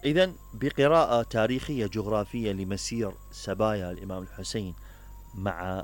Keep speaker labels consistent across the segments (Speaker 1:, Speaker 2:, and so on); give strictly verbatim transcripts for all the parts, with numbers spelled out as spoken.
Speaker 1: إذن بقراءة تاريخية جغرافية لمسير سبايا الإمام الحسين مع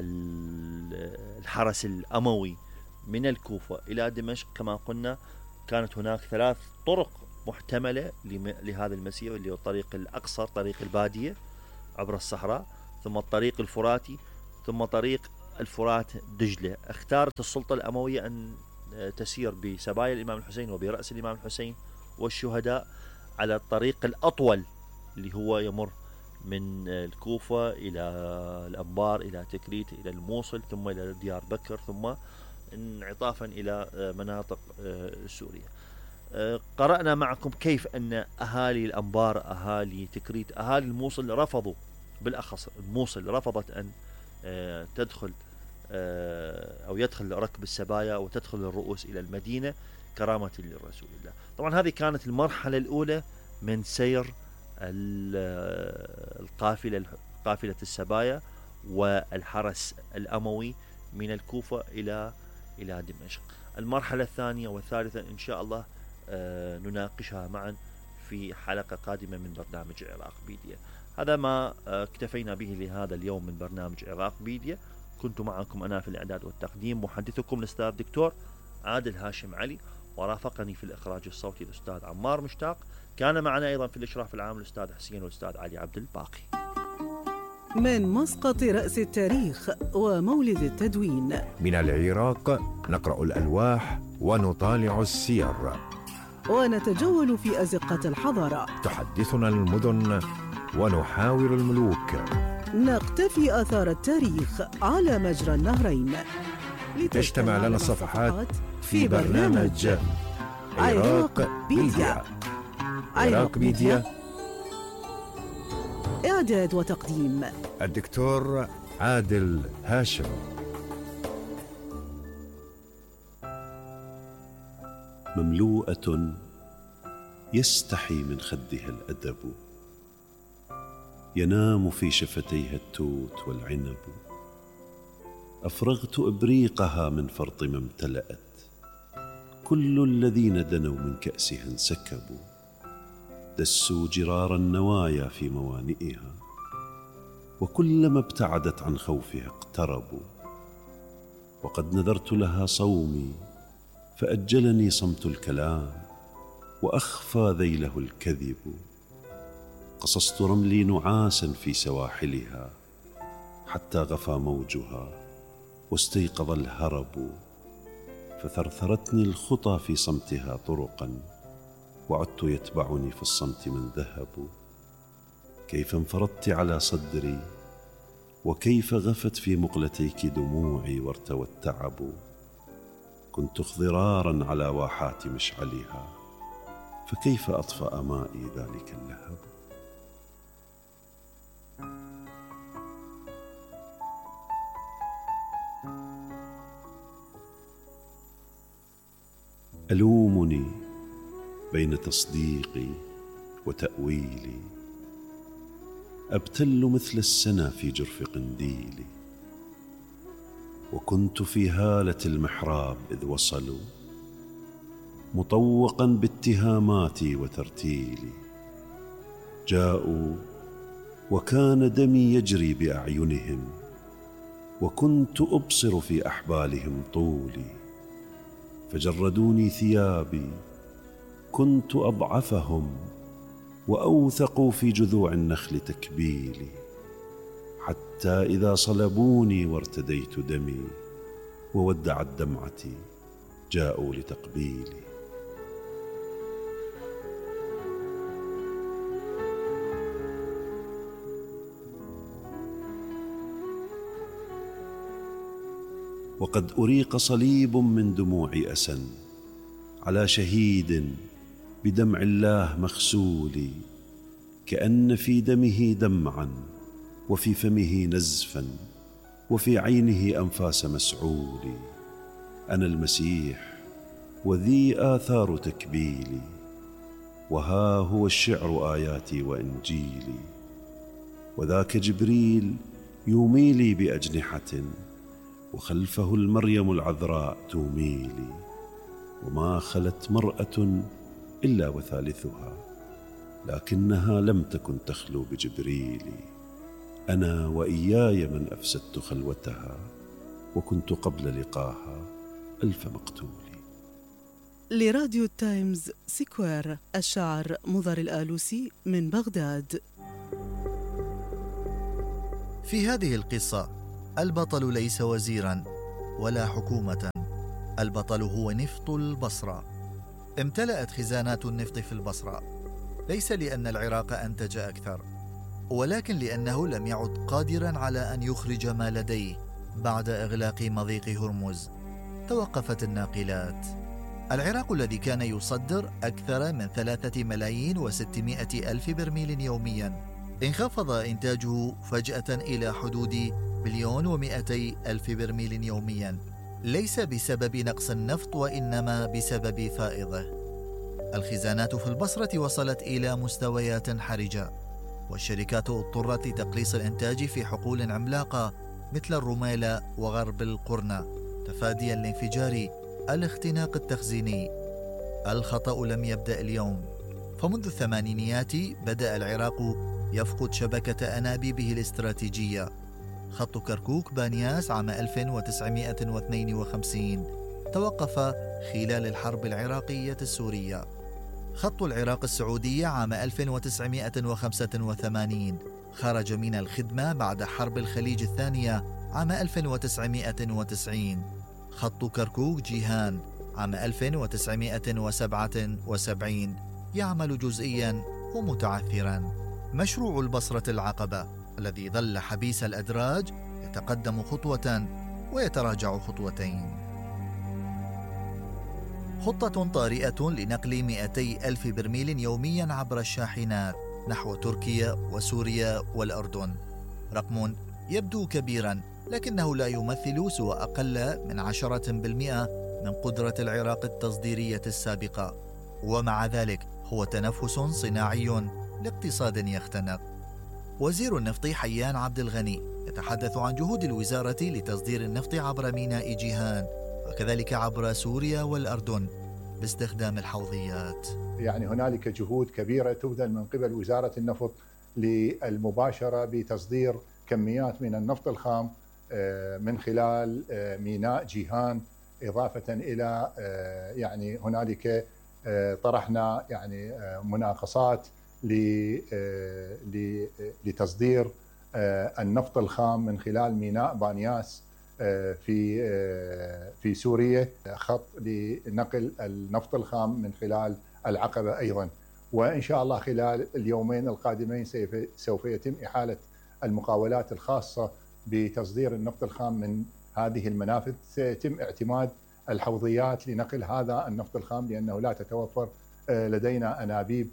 Speaker 1: الحرس الأموي من الكوفة إلى دمشق، كما قلنا كانت هناك ثلاث طرق محتملة لهذا المسير، اللي هو الطريق الأقصر، طريق البادية عبر الصحراء، ثم الطريق الفراتي، ثم طريق الفرات دجلة. اختارت السلطة الأموية أن تسير بسبايا الإمام الحسين وبرأس الإمام الحسين والشهداء على الطريق الأطول، اللي هو يمر من الكوفة إلى الأنبار، إلى تكريت، إلى الموصل، ثم إلى ديار بكر، ثم انعطافا إلى مناطق سوريا. قرأنا معكم كيف أن أهالي الأنبار، أهالي تكريت، أهالي الموصل رفضوا، بالأخص الموصل رفضت أن تدخل أو يدخل ركب السبايا وتدخل الرؤوس إلى المدينة كرامة للرسول الله. طبعا هذه كانت المرحلة الأولى من سير القافلة قافلة السبايا والحرس الأموي من الكوفة إلى إلى دمشق. المرحلة الثانية والثالثة إن شاء الله نناقشها معا في حلقة قادمة من برنامج عراق بيديا. هذا ما اكتفينا به لهذا اليوم من برنامج عراق بيديا. كنت معكم أنا في الإعداد والتقديم محدثكم الأستاذ الدكتور عادل هاشم علي، ورافقني في الإخراج الصوتي الأستاذ عمار مشتاق. كان معنا أيضا في الإشراف العام الأستاذ حسين والأستاذ علي عبد الباقي.
Speaker 2: من مسقط رأس التاريخ ومولد التدوين،
Speaker 3: من العراق نقرأ الألواح ونطالع السير،
Speaker 2: ونتجول في أزقة الحضارة.
Speaker 3: تحدثنا المدن ونحاور الملوك،
Speaker 2: نقتفي آثار التاريخ على مجرى النهرين،
Speaker 3: لتجتمع لنا الصفحات في برنامج عراق بيديا. عراق بيديا،
Speaker 2: إعداد وتقديم
Speaker 3: الدكتور عادل هاشم.
Speaker 4: مملوءة يستحي من خدها الأدب، ينام في شفتيها التوت والعنب. أفرغت إبريقها من فرط ما امتلأت، كل الذين دنوا من كأسها انسكبوا. دسوا جرار النوايا في موانئها، وكلما ابتعدت عن خوفها اقتربوا. وقد نذرت لها صومي فأجلني صمت الكلام، وأخفى ذيله الكذب. قصصت رملي نعاسا في سواحلها، حتى غفى موجها واستيقظ الهرب. فثرثرتني الخطى في صمتها طرقا، وعدت يتبعني في الصمت من ذهب. كيف انفرضت على صدري، وكيف غفت في مقلتيك دموعي وارتوى التعب. كنت اخضرارا على واحات مشعلها، فكيف أطفأ مائي ذلك اللهب. ألومني بين تصديقي وتأويلي، أبتل مثل السنا في جرف قنديلي. وكنت في هالة المحراب إذ وصلوا، مطوقا باتهاماتي وترتيلي. جاءوا وكان دمي يجري بأعينهم، وكنت أبصر في أحبالهم طولي. فجردوني ثيابي، كنت أضعفهم، وأوثقوا في جذوع النخل تكبيلي. حتى إذا صلبوني وارتديت دمي، وودعت دمعتي، جاءوا لتقبيلي. وقد أريق صليب من دموع أسى على شهيد بدمع الله مغسول، كأن في دمه دمعا، وفي فمه نزفا، وفي عينه أنفاس مسعول. أنا المسيح وذي آثار تكبيلي، وها هو الشعر آياتي وإنجيلي. وذاك جبريل يوميلي بأجنحة، وخلفه المريم العذراء توميلي. وما خلت مرأة إلا وثالثها، لكنها لم تكن تخلو بجبريل. أنا وإياي من أفسدت خلوتها، وكنت قبل لقاها ألف مقتول.
Speaker 2: لراديو التايمز سكوير، الشاعر مضر الآلوسي من بغداد.
Speaker 5: في هذه القصة البطل ليس وزيرا ولا حكومة، البطل هو نفط البصرة. امتلأت خزانات النفط في البصرة، ليس لأن العراق أنتج أكثر، ولكن لأنه لم يعد قادرا على أن يخرج ما لديه بعد إغلاق مضيق هرمز. توقفت الناقلات. العراق الذي كان يصدر أكثر من ثلاثة ملايين وستمائة ألف برميل يوميا انخفض إنتاجه فجأة إلى حدود مليون ومئتي ألف برميل يوميا، ليس بسبب نقص النفط وإنما بسبب فائضه. الخزانات في البصرة وصلت إلى مستويات حرجة، والشركات اضطرت لتقليص الإنتاج في حقول عملاقة مثل الرميلة وغرب القرنة تفاديا لانفجار الاختناق التخزيني. الخطأ لم يبدأ اليوم، فمنذ الثمانينيات بدأ العراق يفقد شبكة أنابيبه الاستراتيجية. خط كركوك بانياس عام ألف وتسعمائة واثنين وخمسين توقف خلال الحرب العراقية السورية. خط العراق السعودية عام ألف وتسعمائة وخمسة وثمانين خرج من الخدمة بعد حرب الخليج الثانية عام ألف وتسعمائة وتسعين. خط كركوك جيهان عام ألف وتسعمائة وسبعة وسبعين يعمل جزئيا ومتعثرا. مشروع البصرة العقبة الذي ظل حبيس الأدراج يتقدم خطوة ويتراجع خطوتين. خطة طارئة لنقل مئتي ألف برميل يوميا عبر الشاحنات نحو تركيا وسوريا والأردن. رقم يبدو كبيرا، لكنه لا يمثل سوى أقل من عشرة بالمئة من قدرة العراق التصديرية السابقة، ومع ذلك هو تنفس صناعي لاقتصاد يختنق. وزير النفط حيان عبد الغني يتحدث عن جهود الوزارة لتصدير النفط عبر ميناء جيهان وكذلك عبر سوريا والأردن باستخدام الحوضيات.
Speaker 6: يعني هنالك جهود كبيرة تبذل من قبل وزارة النفط للمباشرة بتصدير كميات من النفط الخام من خلال ميناء جيهان، إضافة إلى يعني هنالك طرحنا يعني مناقصات لتصدير النفط الخام من خلال ميناء بانياس في في سوريا، خط لنقل النفط الخام من خلال العقبة أيضا. وإن شاء الله خلال اليومين القادمين سوف يتم إحالة المقاولات الخاصة بتصدير النفط الخام من هذه المنافذ. سيتم اعتماد الحوضيات لنقل هذا النفط الخام، لأنه لا تتوفر لدينا أنابيب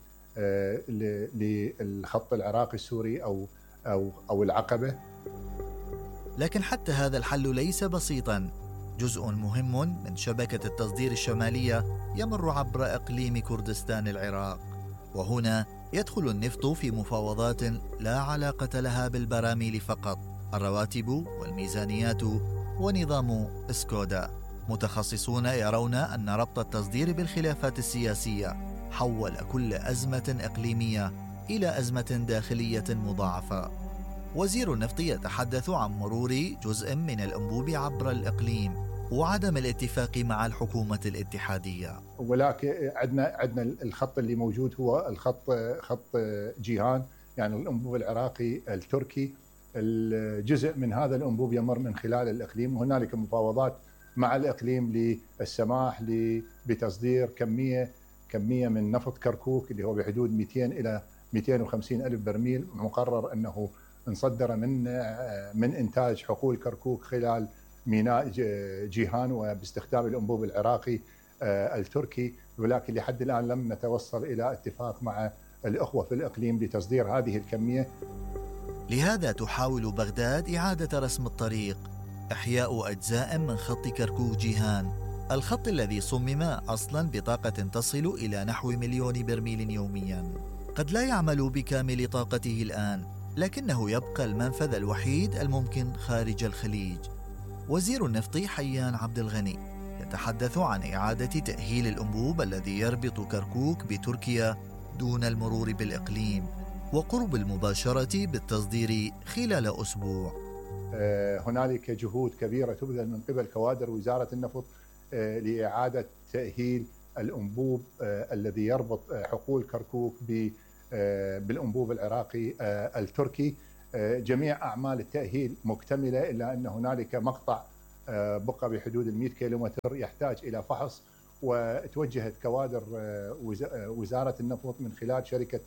Speaker 6: للخط العراقي السوري أو أو أو العقبة.
Speaker 5: لكن حتى هذا الحل ليس بسيطا. جزء مهم من شبكة التصدير الشمالية يمر عبر إقليم كردستان العراق، وهنا يدخل النفط في مفاوضات لا علاقة لها بالبراميل فقط، الرواتب والميزانيات ونظام سكودا. متخصصون يرون أن ربط التصدير بالخلافات السياسية حول كل أزمة إقليمية إلى أزمة داخلية مضاعفة. وزير النفط يتحدث عن مرور جزء من الأنبوب عبر الإقليم وعدم الاتفاق مع الحكومة الاتحادية.
Speaker 6: ولكن عندنا عندنا الخط اللي موجود هو الخط خط جيهان، يعني الأنبوب العراقي التركي. الجزء من هذا الأنبوب يمر من خلال الإقليم، وهنالك مفاوضات مع الإقليم للسماح بتصدير كمية كمية من نفط كركوك اللي هو بحدود مئتين إلى مئتين وخمسين ألف برميل. مقرر أنه نصدر من من إنتاج حقول كركوك خلال ميناء جيهان وباستخدام الأنبوب العراقي التركي، ولكن لحد الآن لم نتوصل إلى اتفاق مع الأخوة في الإقليم لتصدير هذه الكمية.
Speaker 5: لهذا تحاول بغداد إعادة رسم الطريق، إحياء أجزاء من خط كركوك جيهان، الخط الذي صمم أصلا بطاقة تصل إلى نحو مليون برميل يوميا. قد لا يعمل بكامل طاقته الآن، لكنه يبقى المنفذ الوحيد الممكن خارج الخليج. وزير النفط حيان عبد الغني يتحدث عن إعادة تأهيل الأنبوب الذي يربط كركوك بتركيا دون المرور بالإقليم وقرب المباشرة بالتصدير خلال أسبوع.
Speaker 6: هنالك جهود كبيرة تبذل من قبل كوادر وزارة النفط لإعادة تأهيل الأنبوب الذي يربط حقول كركوك بالأنبوب العراقي التركي. جميع أعمال التأهيل مكتملة، إلا أن هنالك مقطع بقى بحدود المئة كيلومتر يحتاج إلى فحص، وتوجهت كوادر وزارة النفط من خلال شركة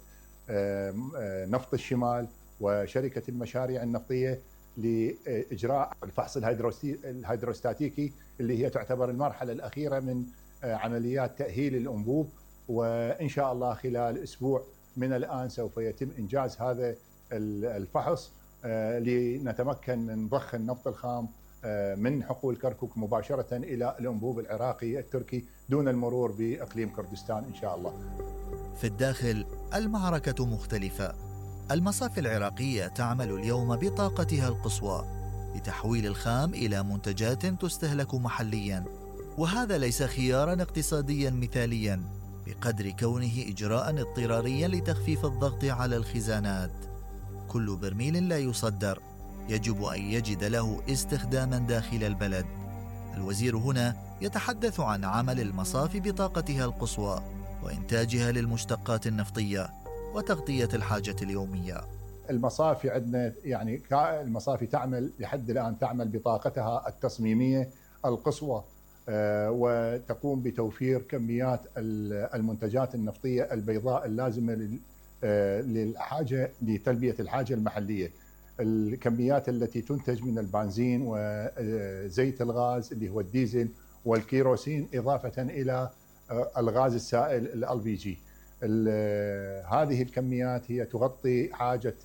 Speaker 6: نفط الشمال وشركة المشاريع النفطية لإجراء الفحص الهيدروستاتيكي اللي هي تعتبر المرحلة الأخيرة من عمليات تأهيل الأنبوب. وإن شاء الله خلال أسبوع من الآن سوف يتم إنجاز هذا الفحص لنتمكن من ضخ النفط الخام من حقول كركوك مباشرة إلى الأنبوب العراقي التركي دون المرور بإقليم كردستان إن شاء الله.
Speaker 5: في الداخل المعركة مختلفة. المصافي العراقية تعمل اليوم بطاقتها القصوى لتحويل الخام إلى منتجات تستهلك محلياً، وهذا ليس خياراً اقتصادياً مثالياً بقدر كونه إجراء اضطراريا لتخفيف الضغط على الخزانات. كل برميل لا يصدر يجب أن يجد له استخداما داخل البلد. الوزير هنا يتحدث عن عمل المصافي بطاقتها القصوى وإنتاجها للمشتقات النفطية وتغطية الحاجة اليومية.
Speaker 6: المصافي عندنا يعني المصافي تعمل لحد الآن تعمل بطاقتها التصميمية القصوى، وتقوم بتوفير كميات المنتجات النفطية البيضاء اللازمة للحاجة لتلبية الحاجة المحلية. الكميات التي تنتج من البنزين وزيت الغاز اللي هو الديزل والكيروسين إضافة إلى الغاز السائل ال بي جي. هذه الكميات هي تغطي حاجة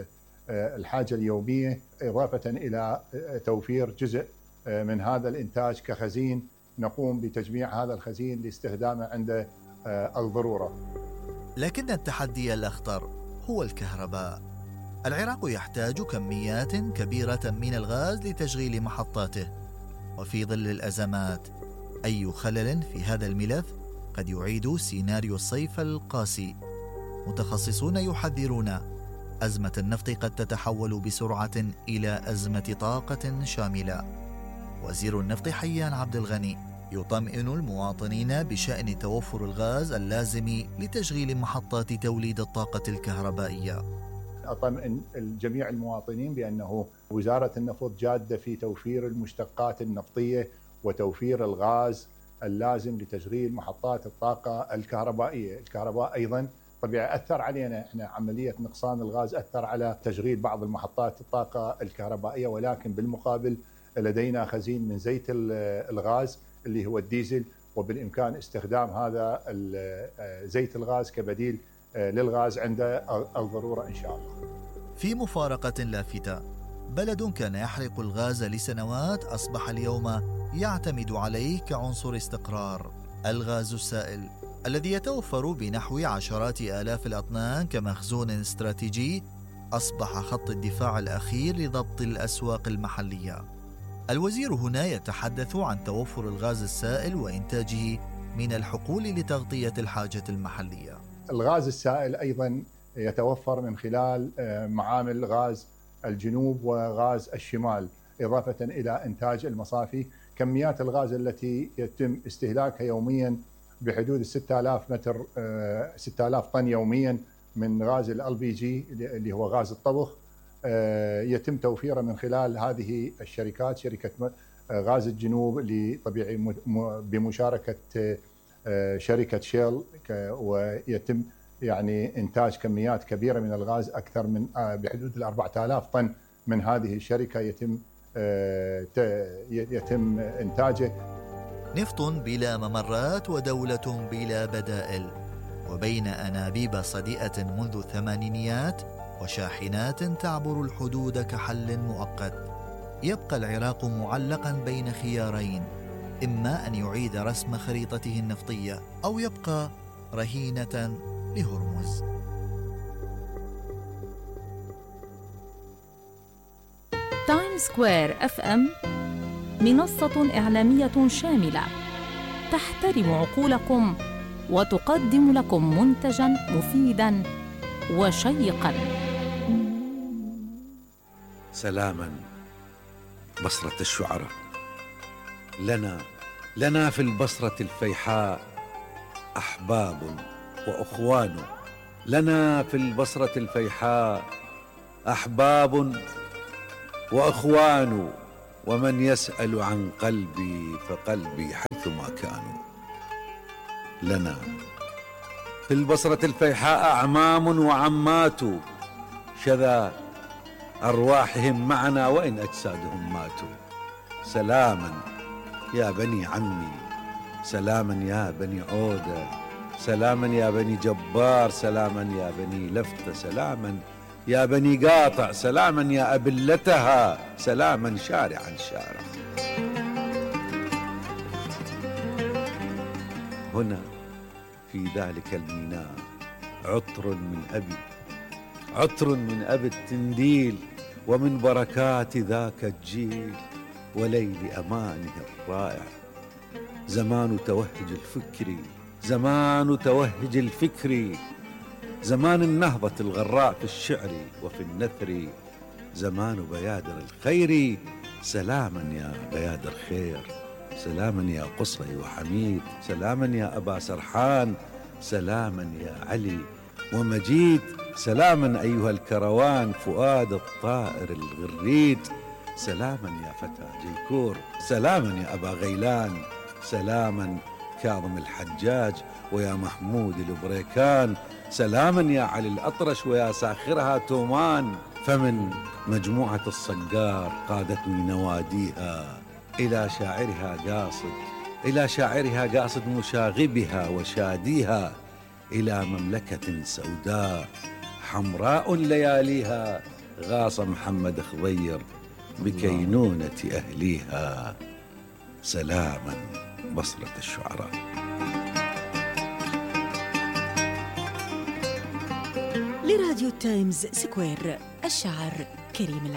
Speaker 6: الحاجة اليومية إضافة إلى توفير جزء من هذا الإنتاج كخزين نقوم بتجميع هذا الخزين لاستخدامه عند الضرورة.
Speaker 5: لكن التحدي الأخطر هو الكهرباء. العراق يحتاج كميات كبيرة من الغاز لتشغيل محطاته، وفي ظل الأزمات أي خلل في هذا الملف قد يعيد سيناريو الصيف القاسي. متخصصون يحذرون أزمة النفط قد تتحول بسرعة إلى أزمة طاقة شاملة. وزير النفط حيان عبد الغني يطمئن المواطنين بشأن توفر الغاز اللازم لتشغيل محطات توليد الطاقة الكهربائية.
Speaker 6: أطمئن جميع المواطنين بأنه وزارة النفط جادة في توفير المشتقات النفطية وتوفير الغاز اللازم لتشغيل محطات الطاقة الكهربائية. الكهرباء أيضا طبيعي أثر علينا، إحنا عملية نقصان الغاز أثر على تشغيل بعض المحطات الطاقة الكهربائية، ولكن بالمقابل لدينا خزين من زيت الغاز اللي هو الديزل، وبالإمكان استخدام هذا زيت الغاز كبديل للغاز عند الضرورة إن شاء الله.
Speaker 5: في مفارقة لافتة، بلد كان يحرق الغاز لسنوات أصبح اليوم يعتمد عليه كعنصر استقرار. الغاز السائل الذي يتوفر بنحو عشرات آلاف الأطنان كمخزون استراتيجي أصبح خط الدفاع الأخير لضبط الأسواق المحلية. الوزير هنا يتحدث عن توفر الغاز السائل وإنتاجه من الحقول لتغطية الحاجة المحلية.
Speaker 6: الغاز السائل أيضا يتوفر من خلال معامل غاز الجنوب وغاز الشمال، إضافة إلى إنتاج المصافي. كميات الغاز التي يتم استهلاكها يوميا بحدود ستة آلاف متر ستة آلاف طن يوميا من غاز ال بي جي اللي هو غاز الطبخ، يتم توفيره من خلال هذه الشركات، شركة غاز الجنوب اللي طبيعي بمشاركة شركة شيل، ويتم يعني إنتاج كميات كبيرة من الغاز أكثر من بحدود ال أربعة آلاف طن من هذه الشركة يتم يتم إنتاجه.
Speaker 5: نفط بلا ممرات ودولة بلا بدائل، وبين أنابيب صديئة منذ الثمانينيات وشاحنات تعبر الحدود كحل مؤقت. يبقى العراق معلقا بين خيارين، إما أن يعيد رسم خريطته النفطية أو يبقى رهينة لهرمز.
Speaker 7: تايم سكوير اف ام منصة إعلامية شاملة تحترم عقولكم وتقدم لكم منتجاً مفيداً وشيقاً.
Speaker 8: سلاما بصرة الشعراء. لنا لنا في البصرة الفيحاء أحباب وأخوان. لنا في البصرة الفيحاء أحباب وأخوان، ومن يسأل عن قلبي فقلبي حيثما كانوا. لنا في البصرة الفيحاء أعمام وعمات، شذا أرواحهم معنا وإن أجسادهم ماتوا. سلاما يا بني عمي، سلاما يا بني عودة، سلاما يا بني جبار، سلاما يا بني لفتة، سلاما يا بني قاطع، سلاما يا أبلتها، سلاما شارعا شارع. هنا في ذلك الميناء عطر من أبي، عطر من أبي التنديل، ومن بركات ذاك الجيل وليل أمانه الرائع. زمان توهج الفكر، زمان توهج الفكر، زمان النهضة الغراء في الشعر وفي النثر، زمان بيادر الخير. سلاما يا بيادر خير، سلاما يا قصي وحميد، سلاما يا أبا سرحان، سلاما يا علي ومجيد، سلاما أيها الكروان فؤاد الطائر الغريد، سلاما يا فتى جيكور، سلاما يا أبا غيلان، سلاما كاظم الحجاج ويا محمود البريكان، سلاما يا علي الأطرش ويا ساخرها تومان. فمن مجموعة الصقار قادتني نواديها إلى شاعرها قاصد، إلى شاعرها قاصد مشاغبها وشاديها، إلى مملكة سوداء حمراء لياليها، غاص محمد خضير بكينونة أهليها. سلاما بصرة الشعراء.
Speaker 2: لراديو تايمز سكوير، الشعر كريم.